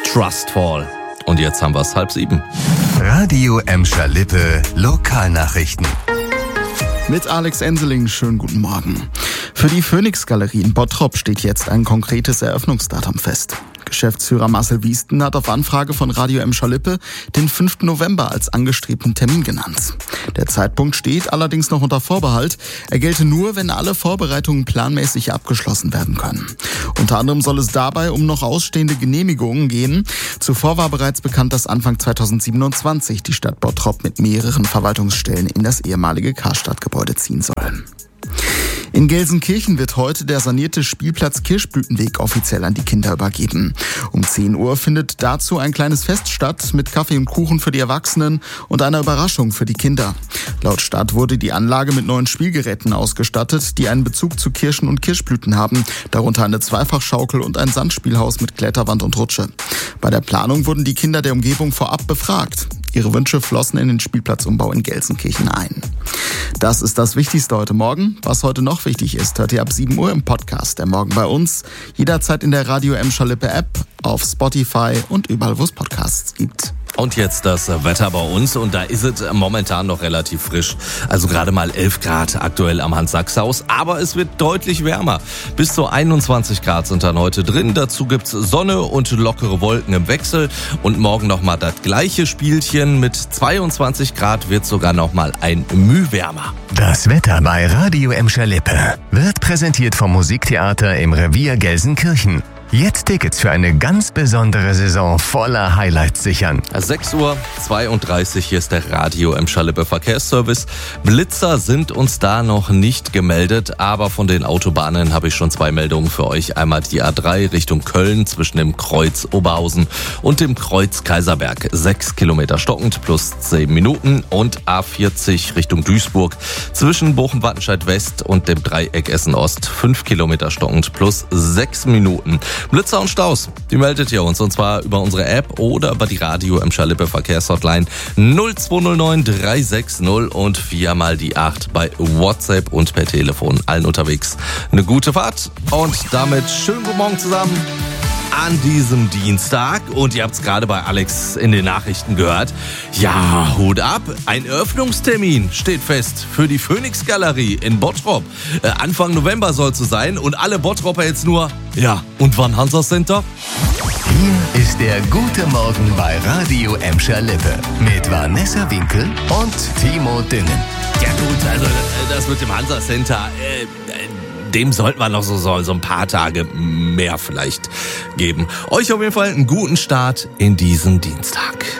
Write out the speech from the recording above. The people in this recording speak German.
Trustfall. Und jetzt haben wir es 6:30. Radio Emscher Lippe Lokalnachrichten. Mit Alex Enseling, schönen guten Morgen. Für die Phoenix-Galerie in Bottrop steht jetzt ein konkretes Eröffnungsdatum fest. Geschäftsführer Marcel Wiesten hat auf Anfrage von Radio Emscher Lippe den 5. November als angestrebten Termin genannt. Der Zeitpunkt steht allerdings noch unter Vorbehalt. Er gelte nur, wenn alle Vorbereitungen planmäßig abgeschlossen werden können. Unter anderem soll es dabei um noch ausstehende Genehmigungen gehen. Zuvor war bereits bekannt, dass Anfang 2027 die Stadt Bottrop mit mehreren Verwaltungsstellen in das ehemalige Karstadt-Gebäude ziehen soll. In Gelsenkirchen wird heute der sanierte Spielplatz Kirschblütenweg offiziell an die Kinder übergeben. Um 10 Uhr findet dazu ein kleines Fest statt mit Kaffee und Kuchen für die Erwachsenen und einer Überraschung für die Kinder. Laut Stadt wurde die Anlage mit neuen Spielgeräten ausgestattet, die einen Bezug zu Kirschen und Kirschblüten haben, darunter eine Zweifachschaukel und ein Sandspielhaus mit Kletterwand und Rutsche. Bei der Planung wurden die Kinder der Umgebung vorab befragt. Ihre Wünsche flossen in den Spielplatzumbau in Gelsenkirchen ein. Das ist das Wichtigste heute Morgen. Was heute noch wichtig ist, hört ihr ab 7 Uhr im Podcast. Der Morgen bei uns, jederzeit in der Radio Emscher Lippe App, auf Spotify und überall, wo es Podcasts gibt. Und jetzt das Wetter bei uns und da ist es momentan noch relativ frisch. Also gerade mal 11 Grad aktuell am Hans-Sachs-Haus, aber es wird deutlich wärmer. Bis zu 21 Grad sind dann heute drin. Dazu gibt's Sonne und lockere Wolken im Wechsel und morgen nochmal das gleiche Spielchen. Mit 22 Grad wird sogar nochmal ein Müh wärmer. Das Wetter bei Radio Emscher Lippe wird präsentiert vom Musiktheater im Revier Gelsenkirchen. Jetzt Tickets für eine ganz besondere Saison voller Highlights sichern. 6:32 Uhr, hier ist der Radio Emscher Lippe Verkehrsservice. Blitzer sind uns da noch nicht gemeldet, aber von den Autobahnen habe ich schon 2 Meldungen für euch. Einmal die A3 Richtung Köln zwischen dem Kreuz Oberhausen und dem Kreuz Kaiserberg. 6 Kilometer stockend plus 10 Minuten und A40 Richtung Duisburg zwischen Bochum-Wattenscheid West und dem Dreieck Essen Ost. 5 Kilometer stockend plus 6 Minuten. Blitzer und Staus, die meldet ihr uns und zwar über unsere App oder über die Radio Emscher Lippe Verkehrshotline 0209 360 und 4x8 bei WhatsApp und per Telefon. Allen unterwegs eine gute Fahrt und damit schönen guten Morgen zusammen an diesem Dienstag. Und ihr habt es gerade bei Alex in den Nachrichten gehört. Ja, Hut ab. Ein Eröffnungstermin steht fest für die Phoenix-Galerie in Bottrop. Anfang November soll es so sein. Und alle Bottropper jetzt nur, ja, und wann Hansa Center? Hier ist der Gute Morgen bei Radio Emscher Lippe mit Vanessa Winkel und Timo Dünnen. Ja gut, also das mit dem Hansa Center, dem sollten wir noch so ein paar Tage mehr vielleicht geben. Euch auf jeden Fall einen guten Start in diesen Dienstag.